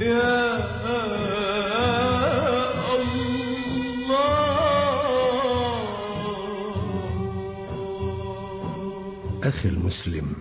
يا أخي المسلم،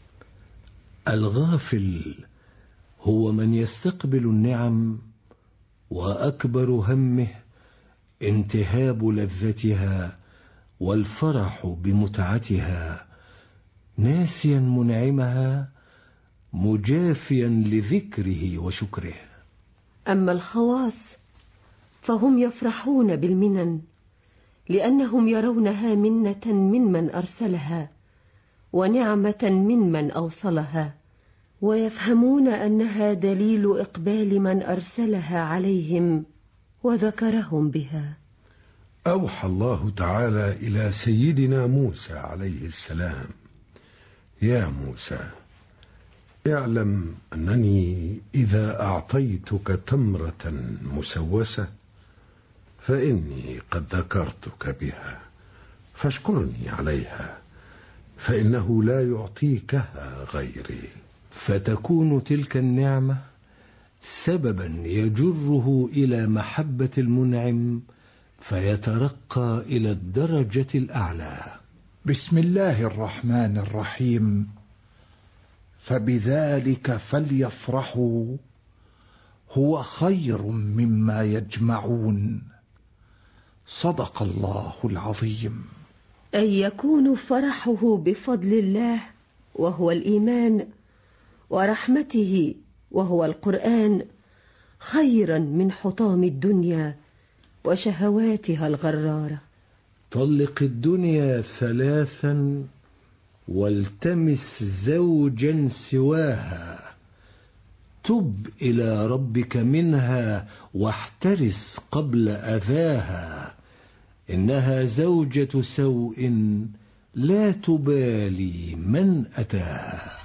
الغافل هو من يستقبل النعم وأكبر همه انتهاب لذتها والفرح بمتعتها، ناسيا منعمها مجافيا لذكره وشكره. أما الخواص فهم يفرحون بالمنن، لأنهم يرونها منة ممن أرسلها ونعمة ممن أوصلها، ويفهمون أنها دليل إقبال من أرسلها عليهم وذكرهم بها. أوحى الله تعالى إلى سيدنا موسى عليه السلام: يا موسى، اعلم أنني إذا أعطيتك تمرة مسوسة فإني قد ذكرتك بها، فاشكرني عليها، فإنه لا يعطيكها غيري. فتكون تلك النعمة سببا يجره إلى محبة المنعم، فيترقى إلى الدرجة الأعلى. بسم الله الرحمن الرحيم. فبذلك فليفرحوا هو خير مما يجمعون. صدق الله العظيم. أي يكون فرحه بفضل الله وهو الإيمان، ورحمته وهو القرآن، خيرا من حطام الدنيا وشهواتها الغرارة. طلق الدنيا 3 والتمس زوجا سواها، تب إلى ربك منها واحترس قبل أذاها، إنها زوجة سوء لا تبالي من أتاها.